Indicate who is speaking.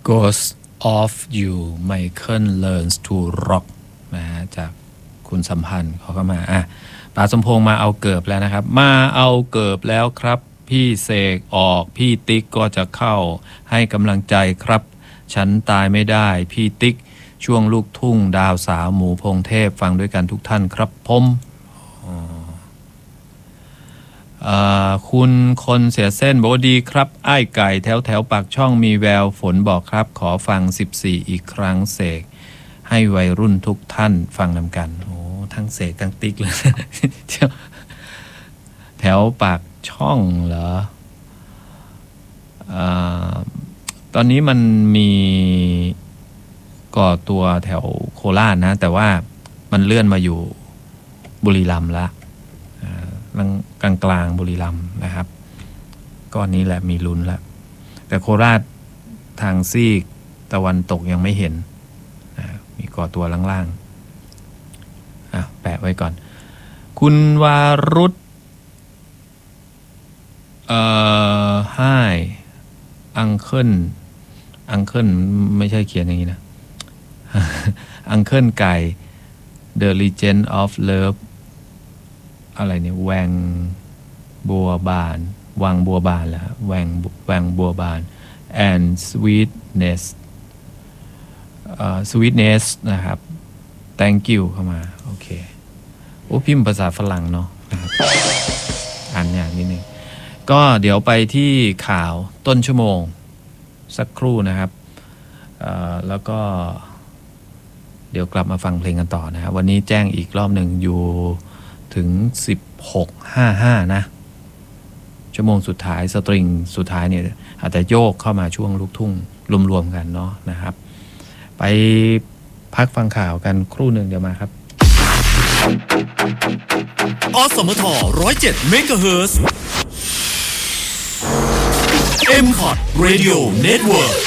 Speaker 1: Ghost of You Michael Learns to Rock นะฮะจากคุณสัมพันธ์เขาก็มาป๋าสมพงษ์มาเอาเกิบแล้วนะครับมาเอาเกิบแล้วครับพี่เสกออกพี่ติ๊กก็จะเข้าให้กำลังใจครับฉันตายไม่ได้พี่ติ๊กช่วงลูกทุ่งดาวสาวหมูพงเทพฟังด้วยกันทุกท่านครับผมคุณคนเสียเส้นบอกว่าดีครับไอ้ไก่แถวปากช่องมีแววฝนบอกครับขอฟัง14อีกครั้งเสกให้วัยรุ่นทุกท่านฟังนำกันโอ้ทั้งเสกทั้งติ๊กเลย แถวปากช่องเหรอตอนนี้มันมีก่อตัวแถวโคราชนะแต่ว่ามันเลื่อนมาอยู่บุรีรัมย์ละกลางบุรีรัมย์นะครับก้อนนี้แหละมีลุ้นแล้วแต่โคราชทางซีกตะวันตกยังไม่เห็นมีก่อตัวล่างๆแปะไว้ก่อนคุณวารุธให้อังเคิลไม่ใช่เขียนอย่างนี้นะ อังเคิลไก่ The Legend of Love อะไรเนี่ยวังบัวบานแล้ววังบัวบาน and sweetness นะครับ thank you เข้ามาโอเคโอ้พิมพ์ภาษาฝรั่งเนาะนะครับอ่านอย่างนิดนึงก็เดี๋ยวไปที่ข่าวต้นชั่วโมงสักครู่นะครับแล้วก็เดี๋ยวกลับมาฟังเพลงกันต่อนะครับวันนี้แจ้งอีกรอบหนึ่งอยู่ถึง 16:55 นะชั่วโมงสุดท้ายสตริงสุดท้ายเนี่ยอาจจะโยกเข้ามาช่วงลูกทุ่งรวมๆกันเนาะนะครับไปพักฟังข่าวกันครู่หนึ่งเดี๋ยวมาครับ
Speaker 2: อสมท107 เมกะเฮิรตซ์ M-Hot Radio Network